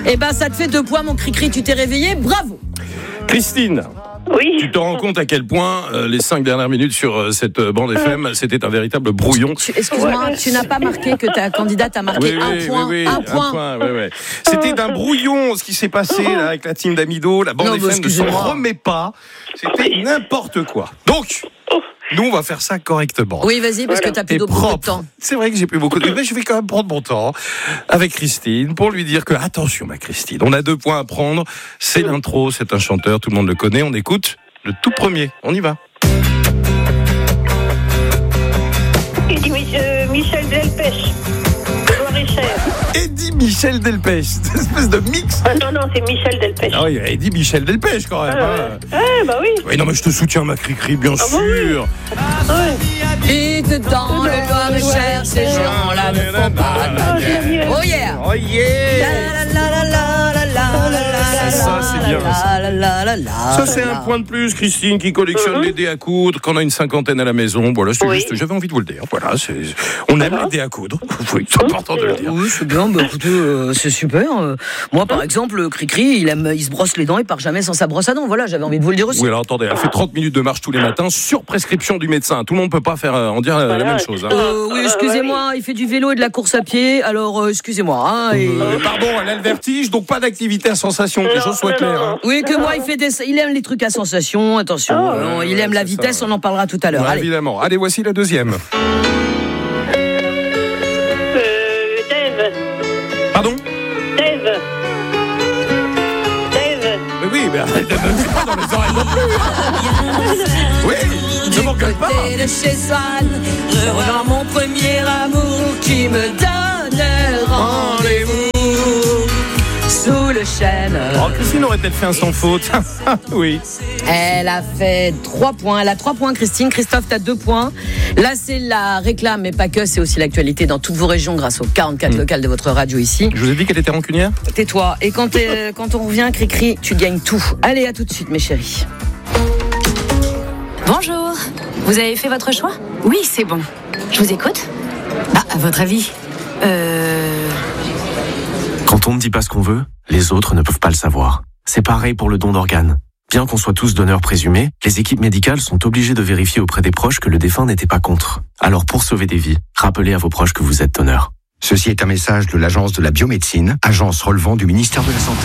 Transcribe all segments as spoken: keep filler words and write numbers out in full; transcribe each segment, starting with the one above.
Eh ben, ça te fait deux points, mon cri-cri, tu t'es réveillé, bravo. Christine. Oui. Tu te rends compte à quel point euh, les cinq dernières minutes sur euh, cette euh, bande F M, c'était un véritable brouillon. Tu, excuse-moi, ouais. Tu n'as pas marqué que ta candidate a marqué oui, un oui, point. Oui, oui, un point. Un point oui, oui. C'était un brouillon ce qui s'est passé là, avec la team d'Amido. La bande non, F M ne s'en remet pas. C'était n'importe quoi. Donc, nous, on va faire ça correctement. Oui, vas-y, parce voilà. que tu as plus beaucoup de temps. C'est vrai que j'ai plus beaucoup de temps, mais je vais quand même prendre mon temps avec Christine pour lui dire que, attention, ma Christine, on a deux points à prendre. C'est l'intro, c'est un chanteur, tout le monde le connaît. On écoute le tout premier. On y va. Eddie euh, Michel Delpech. Eddie Michel Delpech, cette espèce de mix. Ah non, non, c'est Michel Delpech. Ah oui, Eddie Michel Delpech quand même. Ah, hein. ah bah oui. Oui, non, mais je te soutiens, ma cri-cri, bien ah, sûr. Bah oui. Vite dans le Loir-et-Cher, ces gens-là ne font pas de guerre. Oh yeah. Oh yeah. La la la la la la la. Ça, c'est bien. Ça, c'est un point de plus, Christine, qui collectionne les dés à coudre, qu'on a une cinquantaine à la maison. Voilà, c'est juste, j'avais envie de vous le dire. Voilà, c'est, on aime les dés à coudre. Oui, c'est important de le dire. Oui, c'est bien. Bah, écoutez, euh, c'est super. Euh, moi, par exemple, Cricri, il aime, il se brosse les dents, il part jamais sans sa brosse à dents. Voilà, j'avais envie de vous le dire aussi. Oui, alors attendez, elle fait trente minutes de marche tous les matins sur prescription du médecin. Tout le monde peut pas faire euh, en dire euh, la même chose. Hein. Euh, oui, excusez-moi, il fait du vélo et de la course à pied. Alors, euh, excusez-moi. Hein, et... euh, pardon, elle a le vertige, donc pas d'activité à sensation. Que les choses soient claires. Hein. Oui, que moi, il fait des, il aime les trucs à sensation. Attention, oh, euh, il aime la vitesse. Ça. On en parlera tout à l'heure. Ouais, Allez. Évidemment. Allez, voici la deuxième. Pardon ? Dave. Dave. Mais oui, mais arrête de me dire pas dans les oreilles non plus. Oui, ne m'engueule pas. De chez Swan, je rejoins mon premier amour qui me donne rendez-vous sous le chêne. Oh, Christine aurait-elle fait un sans faute ? Oui. Elle a fait trois points. Elle a trois points, Christine. Christophe, t'as deux points. Là, c'est la réclame, mais pas que. C'est aussi l'actualité dans toutes vos régions grâce aux quarante-quatre mmh. locales de votre radio ici. Je vous ai dit qu'elle était rancunière ? Tais-toi. Et quand, quand on revient, Cricri, tu gagnes tout. Allez, à tout de suite, mes chéris. Bonjour. Vous avez fait votre choix ? Oui, c'est bon. Je vous écoute. Ah, à votre avis ? Euh... Quand on ne dit pas ce qu'on veut, les autres ne peuvent pas le savoir. C'est pareil pour le don d'organes. Bien qu'on soit tous donneurs présumés, les équipes médicales sont obligées de vérifier auprès des proches que le défunt n'était pas contre. Alors pour sauver des vies, rappelez à vos proches que vous êtes donneur. Ceci est un message de l'Agence de la biomédecine, agence relevant du ministère de la Santé.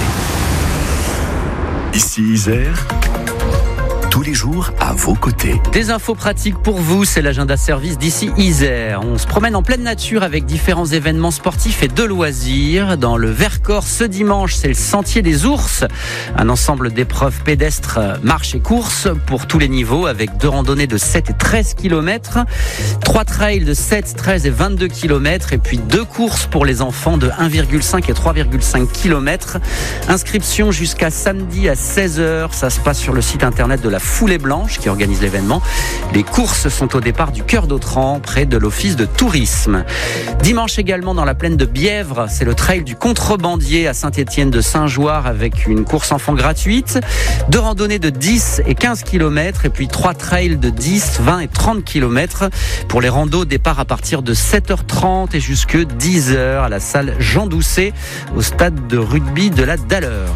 Ici Isère, tous les jours à vos côtés. Des infos pratiques pour vous, c'est l'agenda service d'ici Isère. On se promène en pleine nature avec différents événements sportifs et de loisirs. Dans le Vercors, ce dimanche, c'est le Sentier des Ours. Un ensemble d'épreuves pédestres, marche et course pour tous les niveaux avec deux randonnées de sept et treize kilomètres, trois trails de sept, treize et vingt-deux kilomètres et puis deux courses pour les enfants de un virgule cinq et trois virgule cinq kilomètres. Inscription jusqu'à samedi à seize heures. Ça se passe sur le site internet de la Foulée Blanche qui organise l'événement. Les courses sont au départ du Cœur d'Autran, près de l'office de tourisme. Dimanche également dans la plaine de Bièvre, c'est le trail du Contrebandier à Saint-Étienne de Saint-Joire avec une course enfant gratuite, deux randonnées de dix et quinze kilomètres et puis trois trails de dix, vingt et trente kilomètres. Pour les randos, départ à partir de sept heures trente et jusque dix heures à la salle Jean Doucet au stade de rugby de la Dalleur.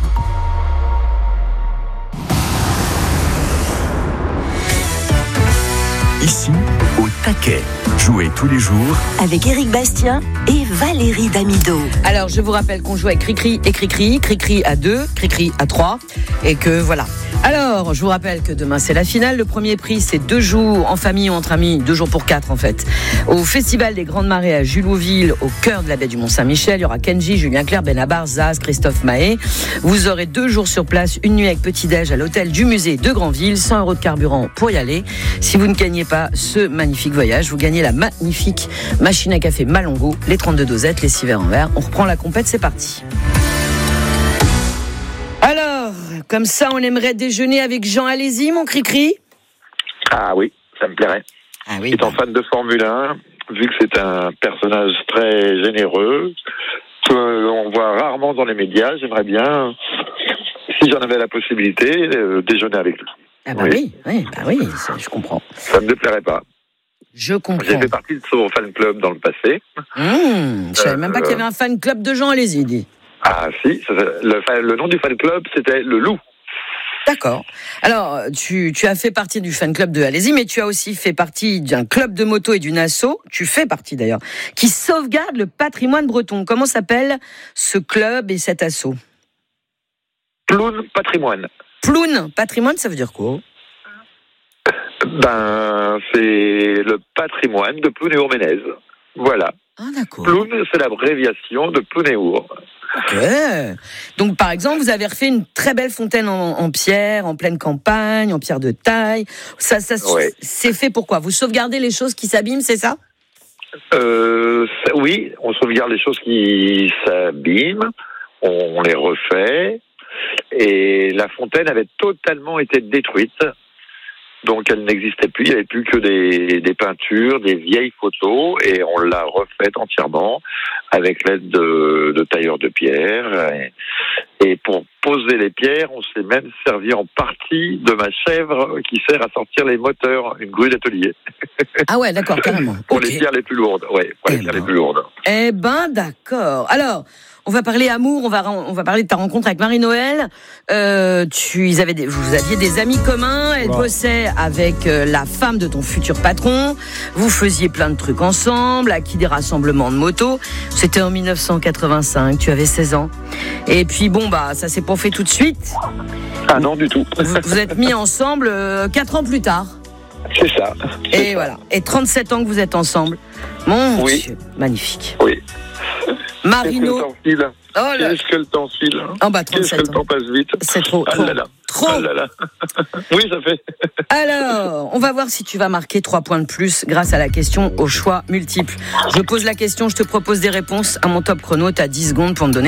Ici, au taquet. Jouez tous les jours avec Éric Bastien et Valérie Damido. Alors, je vous rappelle qu'on joue avec Cricri et Cricri. Cricri à deux, Cricri à trois. Et que voilà. Alors, je vous rappelle que demain, c'est la finale. Le premier prix, c'est deux jours en famille ou entre amis. Deux jours pour quatre, en fait. Au Festival des Grandes Marées à Julouville, au cœur de la baie du Mont-Saint-Michel. Il y aura Kenji, Julien Clerc, Benabar, Zaz, Christophe Mahé. Vous aurez deux jours sur place, une nuit avec petit-déj à l'hôtel du musée de Granville. cent euros de carburant pour y aller. Si vous ne gagnez pas ce magnifique voyage, vous gagnez la magnifique machine à café Malongo, les trente-deux dosettes, les six verres en verre. On reprend la compète, c'est parti. Alors, comme ça, on aimerait déjeuner avec Jean. Allez-y, mon Cricri. Ah oui, ça me plairait. Ah oui. Étant fan de Formule un, vu que c'est un personnage très généreux, qu'on voit rarement dans les médias, j'aimerais bien, si j'en avais la possibilité, euh, déjeuner avec lui. Ah bah oui, oui, oui bah oui, ça, je comprends. Ça ne me plairait pas. Je comprends. J'ai fait partie de son fan club dans le passé. Mmh, je savais euh, même pas qu'il y avait un fan club de Jean. Allez-y, dis. Ah si, ça, le, le nom du fan club, c'était le Loup. D'accord. Alors, tu, tu as fait partie du fan club de Alési, mais tu as aussi fait partie d'un club de moto et d'une asso, tu fais partie d'ailleurs, qui sauvegarde le patrimoine breton. Comment s'appelle ce club et cet asso ? Ploune Patrimoine. Ploune Patrimoine, ça veut dire quoi ? Ben, c'est le patrimoine de Plounéour-Ménez. Voilà. Ah, d'accord. Ploune, c'est l'abréviation de Plounéour. Ok. Donc, par exemple, vous avez refait une très belle fontaine en, en pierre, en pleine campagne, en pierre de taille. Ça, ça ouais. C'est fait pourquoi ? Vous sauvegardez les choses qui s'abîment, c'est ça ? euh, Oui, on sauvegarde les choses qui s'abîment, on, on les refait. Et la fontaine avait totalement été détruite. Donc elle n'existait plus, il n'y avait plus que des, des peintures, des vieilles photos, et on l'a refaite entièrement avec l'aide de, de tailleurs de pierre. Et, et pour poser les pierres, on s'est même servi en partie de ma chèvre qui sert à sortir les moteurs, une grue d'atelier. Ah ouais, d'accord, carrément. Pour okay. les pierres les plus lourdes, ouais, pour les eh pierres ben. les plus lourdes. Eh ben, d'accord. Alors, on va parler amour, on va on va parler de ta rencontre avec Marie-Noël. Euh, tu, ils avaient des, vous aviez des amis communs. Elle wow. bossait avec euh, la femme de ton futur patron. Vous faisiez plein de trucs ensemble, acquis des rassemblements de motos. C'était en dix-neuf cent quatre-vingt-cinq. Tu avais seize ans. Et puis bon bah ça s'est pas fait tout de suite. Ah non du tout. Vous vous êtes mis ensemble euh, quatre ans plus tard. C'est ça. C'est Et ça. voilà. Et trente-sept ans que vous êtes ensemble. Mon oui. Dieu, magnifique. Oui. Marino. Qu'est-ce que le temps file oh là. Qu'est-ce que le temps file oh bah, Qu'est-ce que le temps passe vite. C'est trop, trop. Ah là là. Trop. Ah là là. Oui, ça fait. Alors, on va voir si tu vas marquer trois points de plus grâce à la question au choix multiple. Je pose la question, je te propose des réponses. À mon top chrono, tu as dix secondes pour me donner